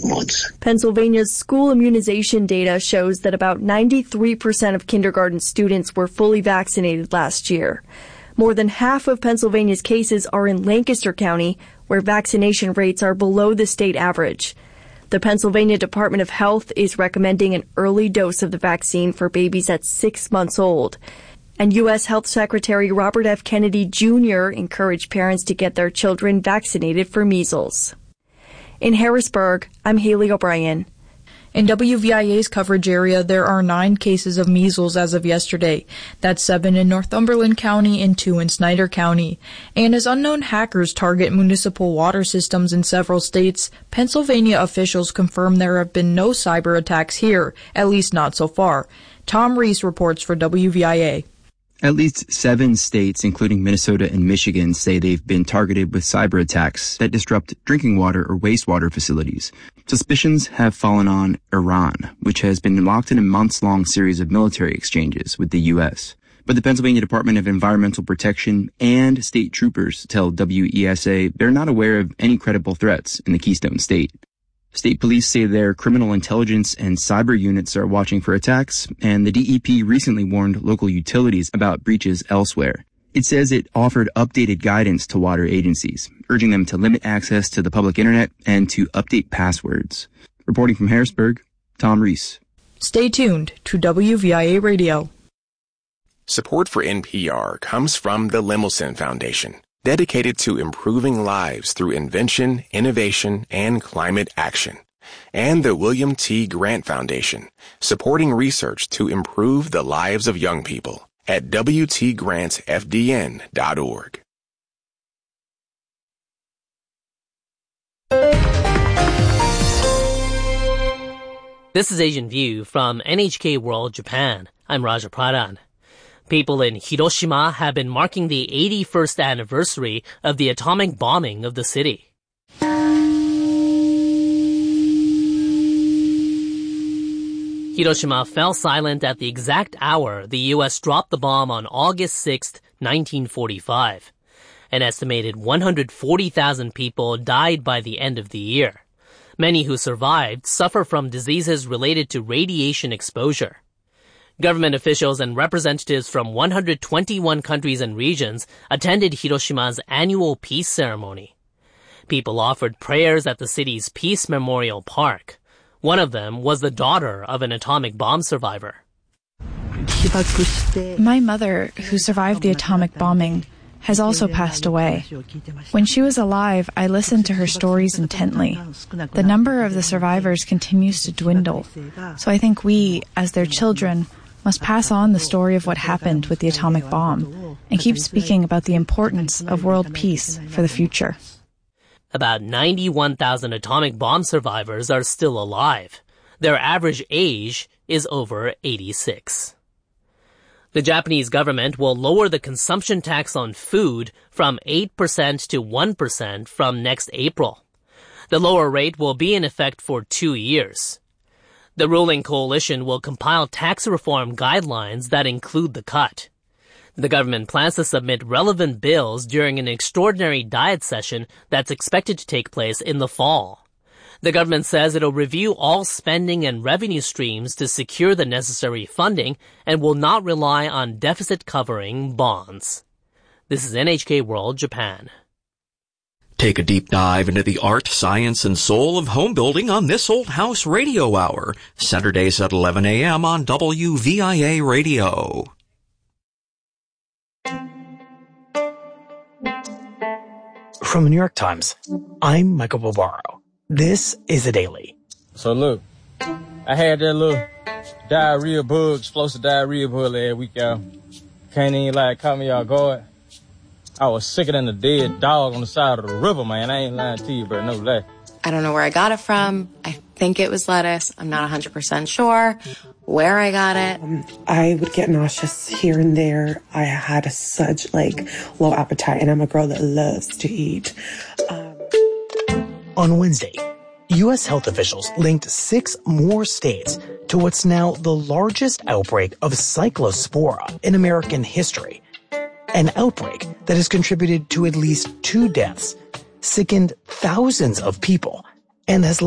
months. Pennsylvania's school immunization data shows that about 93% of kindergarten students were fully vaccinated last year. More than half of Pennsylvania's cases are in Lancaster County, where vaccination rates are below the state average. The Pennsylvania Department of Health is recommending an early dose of the vaccine for babies at 6 months old. And U.S. Health Secretary Robert F. Kennedy Jr. encouraged parents to get their children vaccinated for measles. In Harrisburg, I'm Haley O'Brien. In WVIA's coverage area, there are 9 cases of measles as of yesterday. That's 7 in Northumberland County and 2 in Snyder County. And as unknown hackers target municipal water systems in several states, Pennsylvania officials confirm there have been no cyber attacks here, at least not so far. Tom Reese reports for WVIA. At least 7 states, including Minnesota and Michigan, say they've been targeted with cyber attacks that disrupt drinking water or wastewater facilities. Suspicions have fallen on Iran, which has been locked in a months-long series of military exchanges with the U.S. But the Pennsylvania Department of Environmental Protection and state troopers tell WESA they're not aware of any credible threats in the Keystone State. State police say their criminal intelligence and cyber units are watching for attacks, and the DEP recently warned local utilities about breaches elsewhere. It says it offered updated guidance to water agencies, urging them to limit access to the public internet and to update passwords. Reporting from Harrisburg, Tom Reese. Stay tuned to WVIA Radio. Support for NPR comes from the Lemelson Foundation, dedicated to improving lives through invention, innovation, and climate action. And the William T. Grant Foundation, supporting research to improve the lives of young people at wtgrantsfdn.org. This is Asian View from NHK World Japan. I'm Raja Pradhan. People in Hiroshima have been marking the 81st anniversary of the atomic bombing of the city. Hiroshima fell silent at the exact hour the U.S. dropped the bomb on August 6, 1945. An estimated 140,000 people died by the end of the year. Many who survived suffer from diseases related to radiation exposure. Government officials and representatives from 121 countries and regions attended Hiroshima's annual peace ceremony. People offered prayers at the city's Peace Memorial Park. One of them was the daughter of an atomic bomb survivor. My mother, who survived the atomic bombing, has also passed away. When she was alive, I listened to her stories intently. The number of the survivors continues to dwindle, so I think we, as their children, must pass on the story of what happened with the atomic bomb and keep speaking about the importance of world peace for the future. About 91,000 atomic bomb survivors are still alive. Their average age is over 86. The Japanese government will lower the consumption tax on food from 8% to 1% from next April. The lower rate will be in effect for 2 years. The ruling coalition will compile tax reform guidelines that include the cut. The government plans to submit relevant bills during an extraordinary diet session that's expected to take place in the fall. The government says it'll review all spending and revenue streams to secure the necessary funding and will not rely on deficit-covering bonds. This is NHK World Japan. Take a deep dive into the art, science, and soul of home building on This Old House Radio Hour, Saturdays at 11 a.m. on WVIA Radio. From the New York Times, I'm Michael Bobaro. This is The Daily. So look, I had that little diarrhea bug, explosive diarrhea bug last week, y'all. Can't even caught me off guard. I was sicker than a dead dog on the side of the river, man. I ain't lying to you, bro, no lie. I don't know where I got it from. I think it was lettuce. I'm not 100% sure where I got it. I would get nauseous here and there. I had such low appetite, and I'm a girl that loves to eat. On Wednesday, U.S. health officials linked 6 more states to what's now the largest outbreak of cyclospora in American history. An outbreak that has contributed to at least 2 deaths, sickened thousands of people, and has